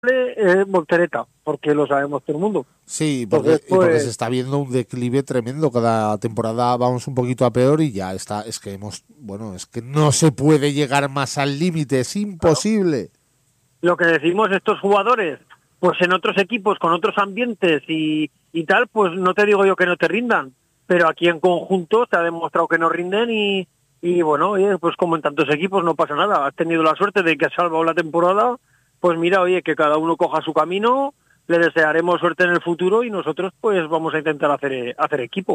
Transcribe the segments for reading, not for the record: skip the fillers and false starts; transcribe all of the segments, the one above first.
voltereta, porque lo sabemos todo el mundo. Sí, Entonces, porque se está viendo un declive tremendo. Cada temporada vamos un poquito a peor y ya está. Es que es que no se puede llegar más al límite, es claro, imposible. lo que decimos estos jugadores, pues en otros equipos, con otros ambientes y tal, pues no te digo yo que no te rindan, pero aquí en conjunto se ha demostrado que no rinden y bueno, oye, pues como en tantos equipos no pasa nada. Has tenido la suerte de que has salvado la temporada, pues mira, oye, que cada uno coja su camino, le desearemos suerte en el futuro y nosotros pues vamos a intentar hacer equipo.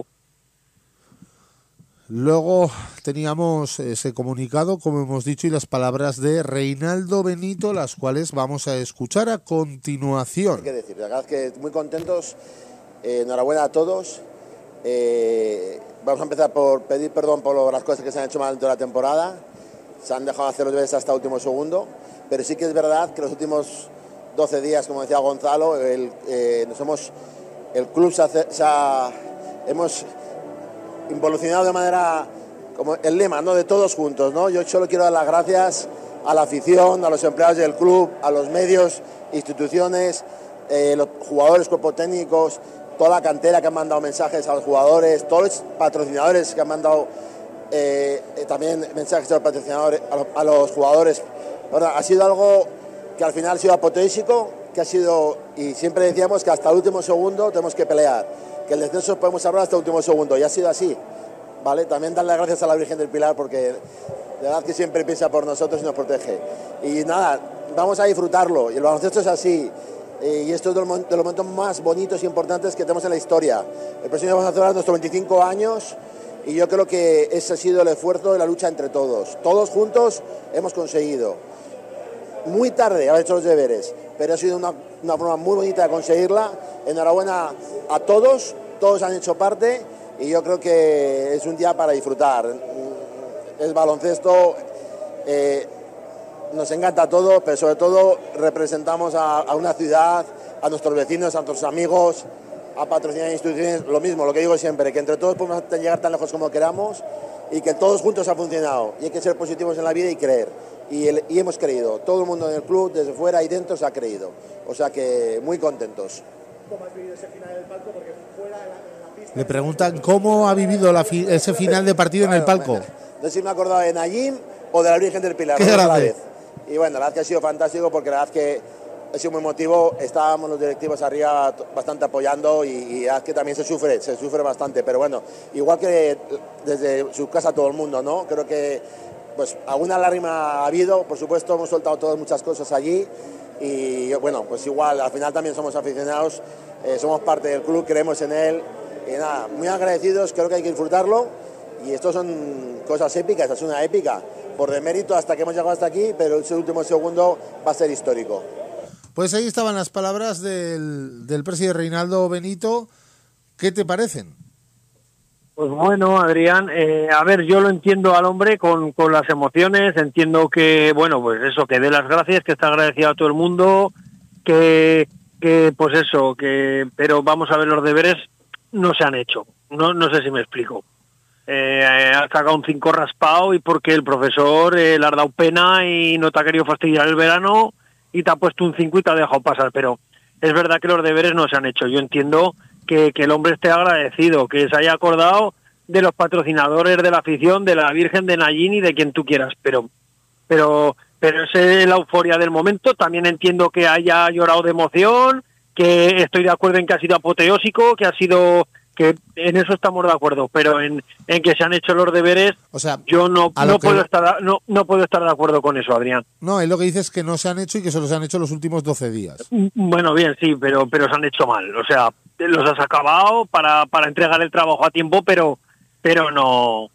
Luego teníamos ese comunicado, como hemos dicho, y las palabras de Reinaldo Benito, las cuales vamos a escuchar a continuación. ¿Qué decir? La verdad es que muy contentos, enhorabuena a todos. Vamos a empezar por pedir perdón por las cosas que se han hecho mal dentro de la temporada. Se han dejado hacer los deberes hasta el último segundo, pero sí que es verdad que los últimos 12 días, como decía Gonzalo, el club hemos involucionado de manera, como el lema, ¿no?, de todos juntos, ¿no? Yo solo quiero dar las gracias a la afición, a los empleados del club, a los medios, instituciones, los jugadores, cuerpos técnicos, toda la cantera que han mandado mensajes a los jugadores, todos los patrocinadores que han mandado también mensajes a los patrocinadores, a los jugadores. Bueno, ha sido algo que al final ha sido apoteósico, que ha sido, y siempre decíamos que hasta el último segundo tenemos que pelear, que el descenso podemos hablar hasta el último segundo, y ha sido así, ¿vale? También darle las gracias a la Virgen del Pilar, porque de verdad que siempre piensa por nosotros y nos protege. Y nada, vamos a disfrutarlo, y el baloncesto es así, y esto es de los momentos más bonitos y importantes que tenemos en la historia. El próximo año vamos a celebrar nuestros 25 años, y yo creo que ese ha sido el esfuerzo de la lucha entre todos. Todos juntos hemos conseguido. Muy tarde haber hecho los deberes, pero ha sido una forma muy bonita de conseguirla. Enhorabuena a todos, todos han hecho parte y yo creo que es un día para disfrutar. Es baloncesto, nos encanta todo, pero sobre todo representamos a una ciudad, a nuestros vecinos, a nuestros amigos, a patrocinar instituciones, lo mismo, lo que digo siempre, que entre todos podemos llegar tan lejos como queramos y que todos juntos ha funcionado. Y hay que ser positivos en la vida y creer. Y hemos creído, todo el mundo en el club, desde fuera y dentro, se ha creído. O sea que muy contentos. ¿Cómo has vivido ese final del palco? Porque fuera en la pista... Le preguntan cómo ha vivido ese final de partido en el palco. No sé si me he acordado de Nayim o de la Virgen del Pilar. ¡Qué grande! Vez. Y bueno, la verdad que ha sido fantástico porque la verdad que ha sido muy emotivo. Estábamos los directivos arriba bastante apoyando y la verdad que también se sufre bastante. Pero bueno, igual que desde su casa todo el mundo, ¿no? Creo que pues alguna lágrima ha habido, por supuesto, hemos soltado todas muchas cosas allí y bueno, pues igual al final también somos aficionados, somos parte del club, creemos en él y nada, muy agradecidos, creo que hay que disfrutarlo y esto son cosas épicas, es una épica, por demérito hasta que hemos llegado hasta aquí, pero ese último segundo va a ser histórico. Pues ahí estaban las palabras del presidente Reinaldo Benito. ¿Qué te parecen? Pues bueno, Adrián, a ver, yo lo entiendo al hombre con las emociones, entiendo que, bueno, pues eso, que dé las gracias, que está agradecido a todo el mundo, que pues eso, pero vamos a ver, los deberes no se han hecho, no sé si me explico. Ha sacado un 5 raspado y porque el profesor le ha dado pena y no te ha querido fastidiar el verano y te ha puesto un 5 y te ha dejado pasar, pero es verdad que los deberes no se han hecho, yo entiendo que el hombre esté agradecido, que se haya acordado de los patrocinadores, de la afición, de la Virgen, de Nayín y de quien tú quieras, pero es la euforia del momento. También entiendo que haya llorado de emoción, que estoy de acuerdo en que ha sido apoteósico, que en eso estamos de acuerdo, pero en que se han hecho los deberes, o sea, yo no puedo estar de acuerdo con eso, Adrián. No, él lo que dice es que no se han hecho y que solo se han hecho los últimos 12 días. Bueno, bien, sí, pero se han hecho mal. O sea, los has acabado para entregar el trabajo a tiempo, pero no.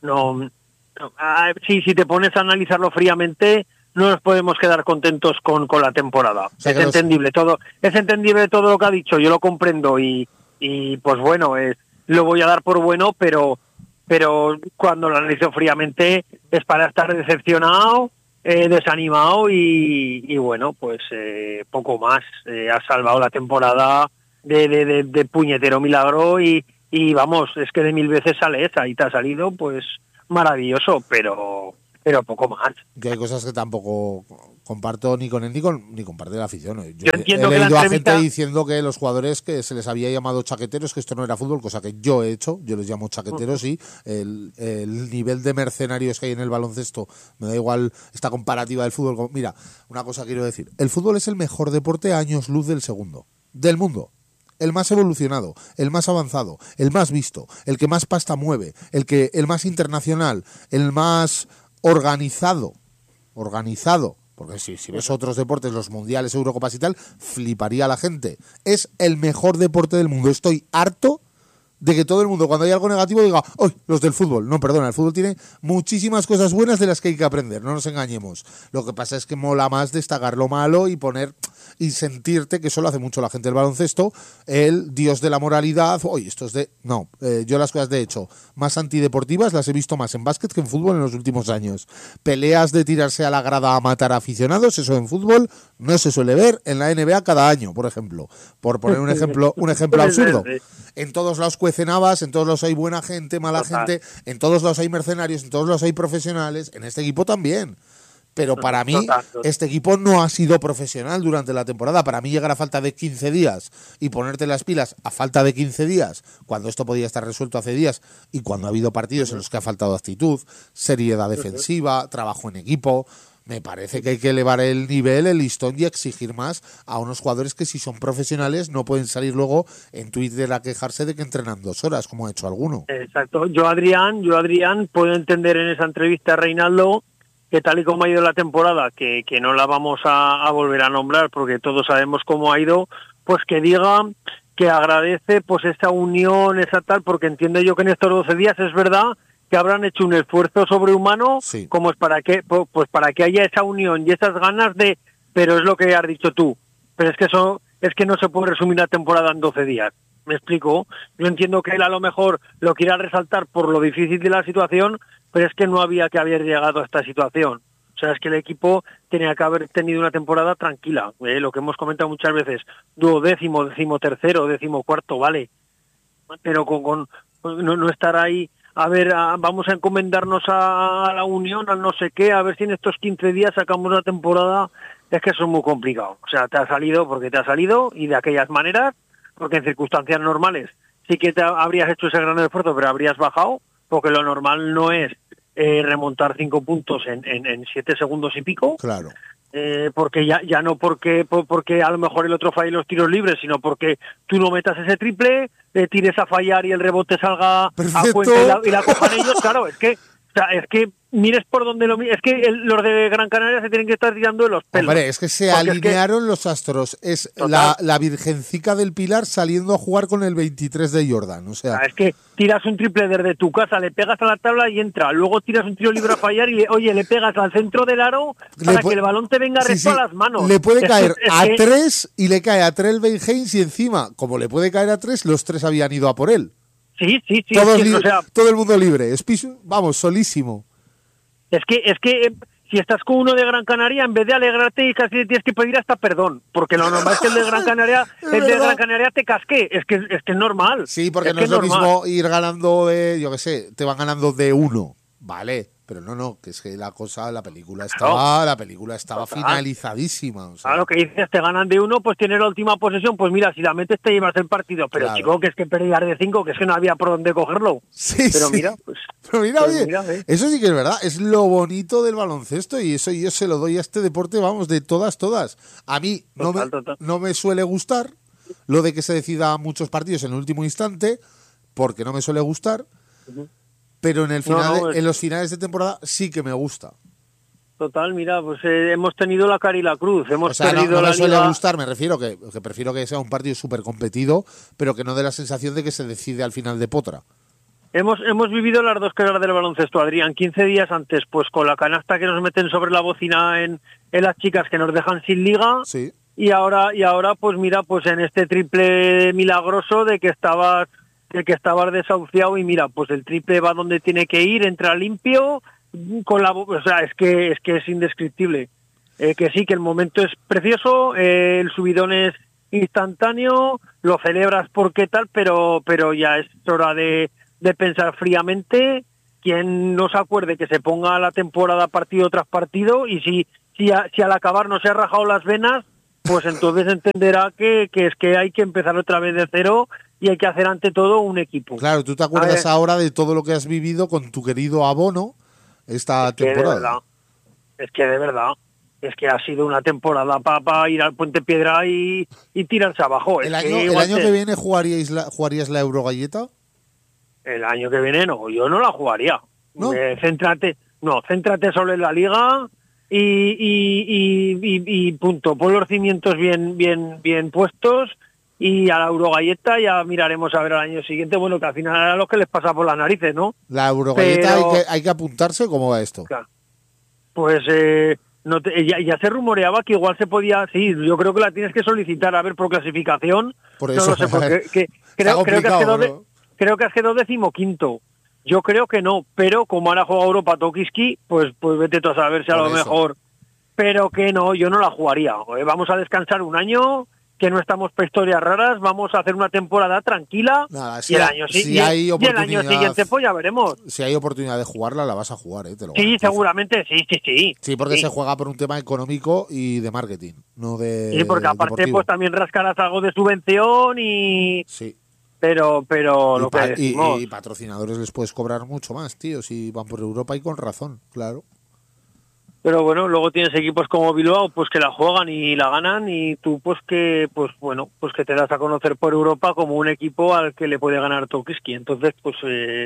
Si te pones a analizarlo fríamente, no nos podemos quedar contentos con la temporada. O sea, es entendible todo lo que ha dicho, yo lo comprendo y pues bueno, lo voy a dar por bueno, pero cuando lo analizo fríamente es para estar decepcionado, desanimado y bueno, pues poco más. Ha salvado la temporada de puñetero milagro y vamos, es que de 1000 veces sale esa y te ha salido pues maravilloso, pero pero poco más. Que hay cosas que tampoco comparto ni con él ni con parte de la afición. Yo entiendo he que la leído a entrevista... gente diciendo que los jugadores que se les había llamado chaqueteros, que esto no era fútbol, cosa que yo he hecho, yo les llamo chaqueteros y el nivel de mercenarios que hay en el baloncesto, me da igual esta comparativa del fútbol. Mira, una cosa quiero decir, el fútbol es el mejor deporte a años luz del segundo, del mundo. El más evolucionado, el más avanzado, el más visto, el que más pasta mueve, el más internacional, el más organizado, porque si ves otros deportes, los mundiales, Eurocopas y tal, fliparía la gente. Es el mejor deporte del mundo. Estoy harto de que todo el mundo, cuando hay algo negativo, diga, ¡ay, los del fútbol! No, perdona, el fútbol tiene muchísimas cosas buenas de las que hay que aprender, no nos engañemos. Lo que pasa es que mola más destacar lo malo y poner y sentirte, que eso lo hace mucho la gente del baloncesto, el dios de la moralidad. Oye, esto es de... No, yo las cosas de hecho más antideportivas las he visto más en básquet que en fútbol en los últimos años. Peleas de tirarse a la grada a matar a aficionados, eso en fútbol no se suele ver. En la NBA cada año, por ejemplo. Por poner un ejemplo absurdo. En todos lados cuecen habas, en todos lados hay buena gente, mala gente, en todos lados hay mercenarios, en todos lados hay profesionales, en este equipo también. Pero para mí, este equipo no ha sido profesional durante la temporada. Para mí llegar a falta de 15 días y ponerte las pilas a falta de 15 días, cuando esto podía estar resuelto hace días y cuando ha habido partidos en los que ha faltado actitud, seriedad defensiva, trabajo en equipo, me parece que hay que elevar el nivel, el listón y exigir más a unos jugadores que si son profesionales no pueden salir luego en Twitter a quejarse de que entrenan 2 horas, como ha hecho alguno. Exacto. Yo Adrián, puedo entender en esa entrevista a Reinaldo que tal y como ha ido la temporada, que no la vamos a volver a nombrar porque todos sabemos cómo ha ido, pues que diga que agradece pues esa unión, esa tal, porque entiendo yo que en estos 12 días es verdad que habrán hecho un esfuerzo sobrehumano, sí, como es para que haya esa unión y esas ganas de, pero es lo que has dicho tú, pero es que eso es que no se puede resumir la temporada en 12 días. ¿Me explico? Yo entiendo que él a lo mejor lo quiera resaltar por lo difícil de la situación, pero es que no había que haber llegado a esta situación. O sea, es que el equipo tenía que haber tenido una temporada tranquila. Lo que hemos comentado muchas veces, 12º, 13º, 14º, vale. Pero no estar ahí, a ver, vamos a encomendarnos a la unión, al no sé qué, a ver si en estos 15 días sacamos la temporada. Es que eso es muy complicado. O sea, te ha salido porque te ha salido y de aquellas maneras, porque en circunstancias normales sí que habrías hecho ese gran esfuerzo, pero habrías bajado, porque lo normal no es remontar 5 puntos en 7 segundos y pico. Claro. Porque ya no porque a lo mejor el otro falle los tiros libres, sino porque tú no metas ese triple, tires a fallar y el rebote salga Perfecto. a cuenta y la cojan ellos. Claro, es que mires por donde lo mires. Es que los de Gran Canaria se tienen que estar tirando de los pelos. Hombre, es que se alinearon los astros. Es la virgencica del Pilar saliendo a jugar con el 23 de Jordan. O sea, es que tiras un triple desde tu casa, le pegas a la tabla y entra. Luego tiras un tiro libre a fallar y le pegas al centro del aro para que el balón te venga recto a las manos. Le puede caer a 3 y le cae a Trell Haynes y encima, como le puede caer a 3, los 3 habían ido a por él. Sí. Todo el mundo libre. Vamos, solísimo. Es que si estás con uno de Gran Canaria, en vez de alegrarte y casi tienes que pedir hasta perdón, porque lo normal es que el de Gran Canaria te casque, es que es normal. Sí, porque no es lo mismo ir ganando yo qué sé, te van ganando de 1, vale, pero no, que es que la película estaba finalizadísima. O sea. Claro, que dices, te ganan de 1, pues tienes la última posesión, pues mira, si la metes te llevas el partido, pero claro. Chico, que es que perdías de 5, que es que no había por dónde cogerlo. Sí, pero sí. Mira, pues... Pero mira, eso sí que es verdad, es lo bonito del baloncesto y eso yo se lo doy a este deporte, vamos, de todas. A mí no me suele gustar lo de que se decida muchos partidos en el último instante, porque no me suele gustar, pero en los finales de temporada sí que me gusta. Total, mira, pues hemos tenido la cara y la cruz. No me suele gustar, me refiero que prefiero que sea un partido súper competido, pero que no dé la sensación de que se decide al final de potra. Hemos vivido las dos caras del baloncesto, Adrián, 15 días antes, pues con la canasta que nos meten sobre la bocina en las chicas que nos dejan sin liga, sí. y ahora pues mira, pues en este triple milagroso de que estabas desahuciado y mira, pues el triple va donde tiene que ir, entra limpio, o sea, es que es indescriptible. Que sí, que el momento es precioso, el subidón es instantáneo, lo celebras porque tal, pero ya es hora de pensar fríamente quien no se acuerde que se ponga la temporada partido tras partido, y si al acabar no se ha rajado las venas, pues entonces entenderá que es que hay que empezar otra vez de cero y hay que hacer ante todo un equipo. Claro, tú te acuerdas ahora de todo lo que has vivido con tu querido abono esta temporada. Es que de verdad, es que ha sido una temporada para ir al Puente Piedra y tirarse abajo. ¿El año que viene jugarías la Eurogalleta? El año que viene no, yo no la jugaría. ¿No? Céntrate solo en la Liga y punto. Pon los cimientos bien puestos, y a la Eurogalleta ya miraremos a ver al año siguiente, bueno, que al final a los que les pasa por las narices, ¿no? La Eurogalleta hay que apuntarse. ¿Cómo va esto? Claro. Pues ya se rumoreaba que igual se podía, sí, yo creo que la tienes que solicitar, a ver, por clasificación. Por eso, no lo sé, porque creo que has quedado 15º. Yo creo que no, pero como ahora juega Europa Tokiski, pues vete tú a saber si a lo mejor. Pero que no, yo no la jugaría. Vamos a descansar un año, que no estamos para historias raras, vamos a hacer una temporada tranquila. Nada, y el año siguiente pues ya veremos. Si hay oportunidad de jugarla, la vas a jugar, te lo Sí, garantizo. seguramente, sí. Sí, porque se juega por un tema económico y de marketing, no de Sí, porque aparte deportivo. pues también rascarás algo de subvención y... Sí. Pero lo que decimos... Y patrocinadores les puedes cobrar mucho más, tío, si van por Europa, y con razón, claro. Pero bueno, luego tienes equipos como Bilbao, pues que la juegan y la ganan, y tú pues que te das a conocer por Europa como un equipo al que le puede ganar Tokiski. Entonces, pues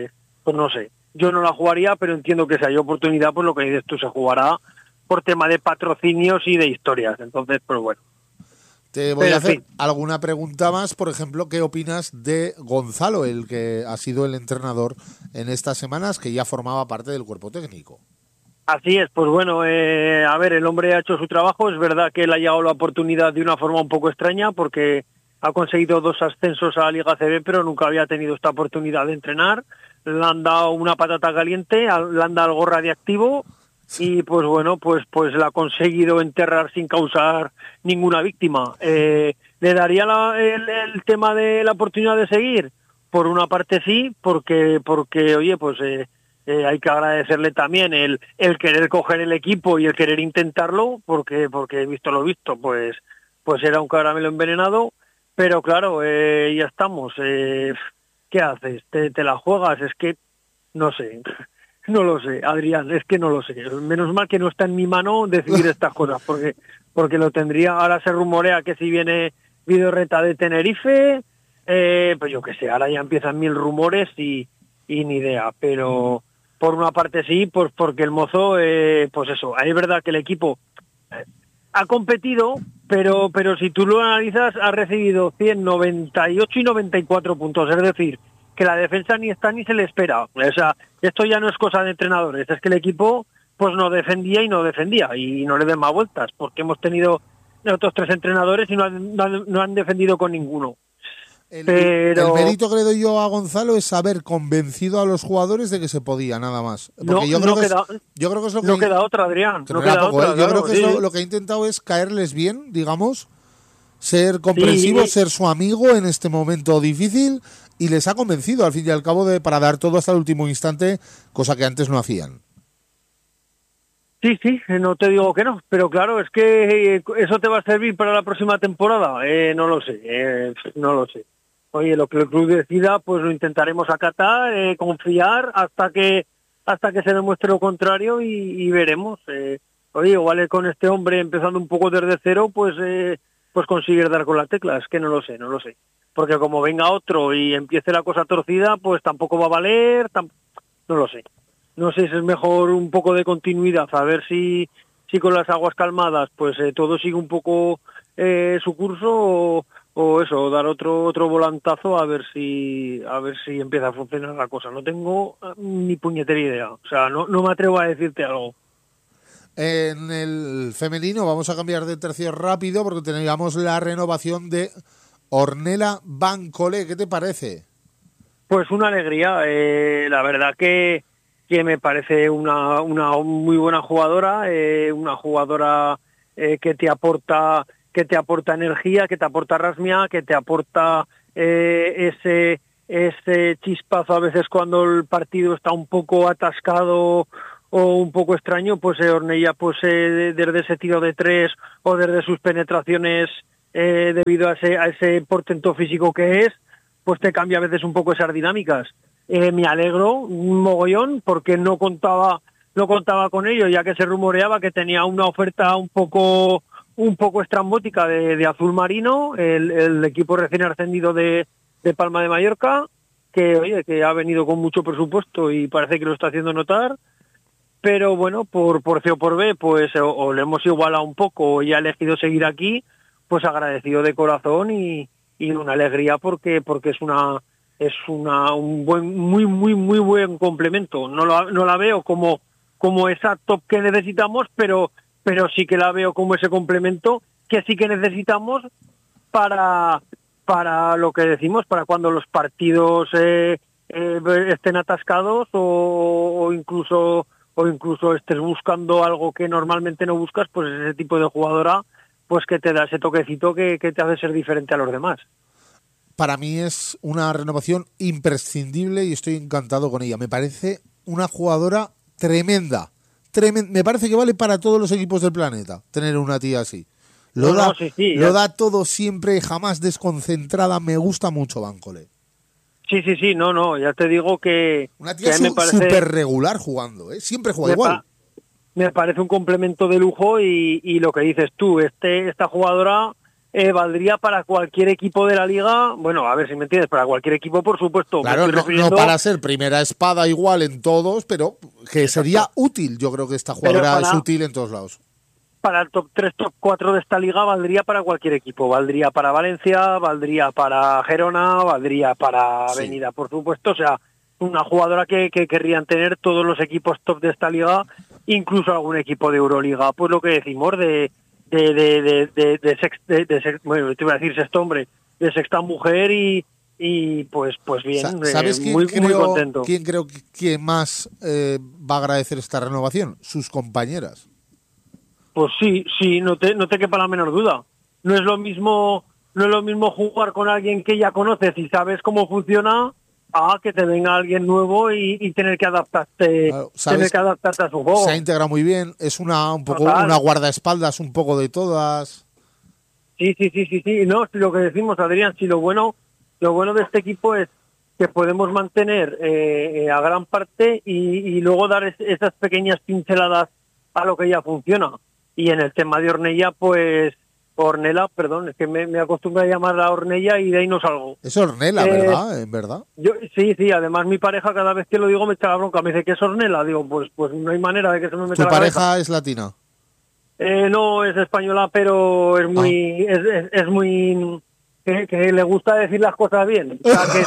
no sé. Yo no la jugaría, pero entiendo que si hay oportunidad, pues lo que dices tú, se jugará por tema de patrocinios y de historias. Entonces, pues bueno. Te voy a hacer alguna pregunta más. Por ejemplo, ¿qué opinas de Gonzalo, el que ha sido el entrenador en estas semanas, que ya formaba parte del cuerpo técnico? Así es, pues bueno, a ver, el hombre ha hecho su trabajo. Es verdad que él ha llegado la oportunidad de una forma un poco extraña, porque ha conseguido 2 ascensos a la Liga CB, pero nunca había tenido esta oportunidad de entrenar. Le han dado una patata caliente, le han dado algo radiactivo, y pues bueno, pues la ha conseguido enterrar sin causar ninguna víctima. ¿Le daría el tema de la oportunidad de seguir? Por una parte sí, porque oye, pues hay que agradecerle también el querer coger el equipo y el querer intentarlo, porque visto lo visto, pues era un caramelo envenenado. Pero claro, ya estamos. ¿Qué haces? ¿Te la juegas? Es que no sé. No lo sé, Adrián, es que no lo sé. Menos mal que no está en mi mano decidir estas cosas, porque lo tendría. Ahora se rumorea que si viene Vidorreta de Tenerife, pues yo qué sé, ahora ya empiezan 1000 rumores y ni idea. Pero por una parte sí, pues porque el mozo, pues eso, es verdad que el equipo ha competido, pero si tú lo analizas, ha recibido 198 y 94 puntos, es decir, que la defensa ni está ni se le espera. O sea, esto ya no es cosa de entrenadores, es que el equipo pues no defendía y no le den más vueltas, porque hemos tenido otros 3 entrenadores y no han defendido con ninguno. El mérito que le doy yo a Gonzalo es haber convencido a los jugadores de que se podía, nada más. Porque yo creo que es lo que... No queda otra, Adrián. Yo creo que lo que ha intentado es caerles bien, digamos, ser comprensivo, ser su amigo en este momento difícil, y les ha convencido al fin y al cabo para dar todo hasta el último instante, cosa que antes no hacían. Sí, no te digo que no, pero claro, es que eso te va a servir para la próxima temporada. No lo sé. Oye, lo que el club decida, pues lo intentaremos acatar, confiar hasta que se demuestre lo contrario, y veremos. Oye, igual con este hombre empezando un poco desde cero, pues conseguir dar con la tecla. Es que no lo sé. Porque como venga otro y empiece la cosa torcida, pues tampoco va a valer, no lo sé. No sé si es mejor un poco de continuidad, a ver si con las aguas calmadas pues todo sigue un poco su curso, o eso, dar otro volantazo a ver si empieza a funcionar la cosa. No tengo ni puñetera idea, o sea, no me atrevo a decirte algo. En el femenino vamos a cambiar de tercio rápido porque teníamos la renovación de Ornella Bancolé. ¿Qué te parece? Pues una alegría, la verdad que me parece una muy buena jugadora, una jugadora que te aporta energía, que te aporta rasmia, que te aporta ese ese chispazo a veces cuando el partido está un poco atascado o un poco extraño, pues Ornella pues desde ese tiro de tres o desde sus penetraciones debido a ese portento físico que es, pues te cambia a veces un poco esas dinámicas. Me alegro un mogollón porque no contaba con ello, ya que se rumoreaba que tenía una oferta un poco estrambótica de azul marino, el equipo recién ascendido de Palma de Mallorca, que ha venido con mucho presupuesto y parece que lo está haciendo notar, pero bueno, por C o por B, pues o le hemos igualado un poco o ya ha elegido seguir aquí, pues agradecido de corazón y una alegría porque es un muy buen complemento. No la veo como esa top que necesitamos, pero sí que la veo como ese complemento que sí que necesitamos para lo que decimos, para cuando los partidos estén atascados o incluso estés buscando algo que normalmente no buscas, pues ese tipo de jugadora pues que te da ese toquecito que te hace ser diferente a los demás. Para mí es una renovación imprescindible y estoy encantado con ella. Me parece una jugadora tremenda. Me parece que vale para todos los equipos del planeta tener una tía así. Lo da todo siempre, jamás desconcentrada. Me gusta mucho Bancole. Sí, no, ya te digo que... Una tía súper regular jugando, ¿eh? Siempre juega igual. Me parece un complemento de lujo y lo que dices tú, esta jugadora valdría para cualquier equipo de la liga, bueno, a ver si me entiendes, para cualquier equipo, por supuesto. Claro, no para ser primera espada igual en todos, pero que sería útil. Yo creo que esta jugadora es útil en todos lados. Para el top 3, top 4 de esta liga valdría para cualquier equipo. Valdría para Valencia, valdría para Gerona, valdría para Avenida, por supuesto. O sea, una jugadora que querrían tener todos los equipos top de esta liga, incluso algún equipo de Euroliga. Pues lo que decimos bueno, te iba a decir sexto hombre, de sexta mujer y pues bien, ¿sabes muy contento. ¿Quién creo que más va a agradecer esta renovación? Sus compañeras. Pues sí, no te quepa la menor duda. No es lo mismo jugar con alguien que ya conoces y sabes cómo funciona a que te venga alguien nuevo y tener que adaptarte, claro, a su juego. Se ha integrado muy bien, es un poco una guardaespaldas un poco de todas. Sí, no, lo que decimos, Adrián, sí, lo bueno de este equipo es que podemos mantener a gran parte y luego dar esas pequeñas pinceladas a lo que ya funciona. Y en el tema de Ornella, pues Ornella, perdón, es que me acostumbro a llamarla a Ornella y de ahí no salgo. Es Ornella, ¿verdad? ¿En verdad? Sí, además mi pareja cada vez que lo digo me echa la bronca, me dice que es Ornella, digo, pues no hay manera de que se me meta la cabeza. ¿Tu pareja es latina? No, es española, pero es muy... Es muy... Que le gusta decir las cosas bien. O sea, que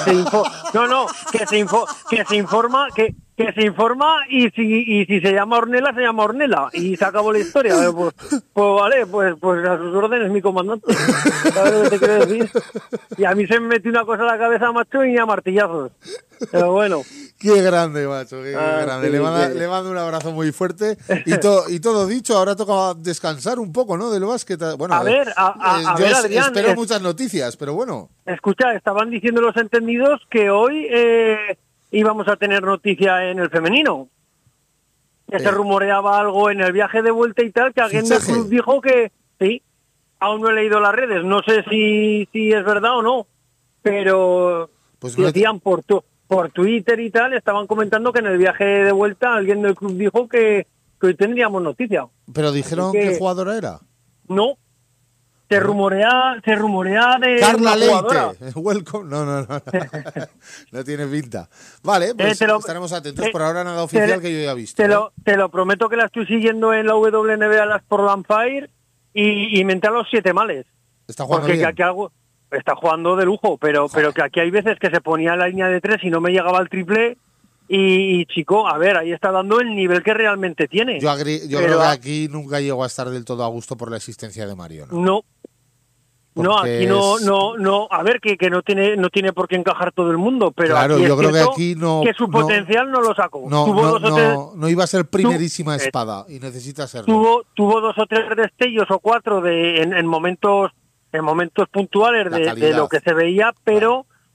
se informa y si se llama Ornella y se acabó la historia. Pues vale, pues a sus órdenes mi comandante. ¿Sabes lo que te quiero decir? Y a mí se me metió una cosa en la cabeza, macho, y a martillazos. Pero bueno. Qué grande, macho, qué grande. Sí, le mando un abrazo muy fuerte. Y todo dicho, ahora toca descansar un poco, ¿no? Del básquet. Bueno, a ver, Adrián, espero muchas noticias, pero bueno. Escucha, estaban diciendo los entendidos que hoy íbamos a tener noticia en el femenino. Que se rumoreaba algo en el viaje de vuelta y tal, que alguien del club dijo que sí. Aún no he leído las redes, no sé si es verdad o no, pero pues decían por Twitter y tal, estaban comentando que en el viaje de vuelta alguien del club dijo que hoy tendríamos noticia. ¿Pero dijeron qué jugadora era? No. Se rumorea de Carla Leite. Welcome. No. No tiene pinta. Vale, pues estaremos atentos. Por ahora nada oficial que yo haya visto. Te lo prometo que la estoy siguiendo en la WNBA, las Portland Fire, y me entran los 7 males. Está jugando porque bien. aquí está jugando de lujo, pero que aquí hay veces que se ponía en la línea de 3 y no me llegaba al triple. Y chico, a ver, ahí está dando el nivel que realmente tiene. Yo creo que aquí nunca llegó a estar del todo a gusto por la existencia de Mariona. No, aquí no, a ver, que no tiene por qué encajar todo el mundo, pero claro, aquí yo creo que aquí que su potencial no lo sacó. No iba a ser primerísima espada y necesita serlo. Tuvo 2 o 3 destellos o 4 en momentos puntuales de lo que se veía, pero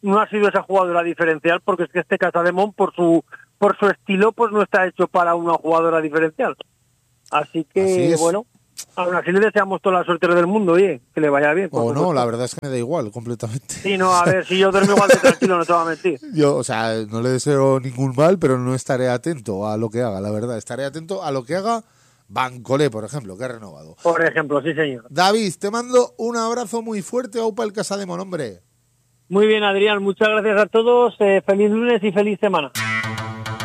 no ha sido esa jugadora diferencial, porque es que este Casademont, por su estilo, pues no está hecho para una jugadora diferencial. Así que, bueno, aún así le deseamos toda la suerte del mundo, oye, que le vaya bien. O no, la verdad es que me da igual, completamente. Sí, no, a ver, si yo duermo igual de tranquilo, no te voy a mentir. Yo, o sea, no le deseo ningún mal, pero no estaré atento a lo que haga, la verdad. Estaré atento a lo que haga Bancolé, por ejemplo, que ha renovado. Por ejemplo, sí, señor. David, te mando un abrazo muy fuerte, aupa el Casademont, hombre. Muy bien, Adrián, muchas gracias a todos, feliz lunes y feliz semana.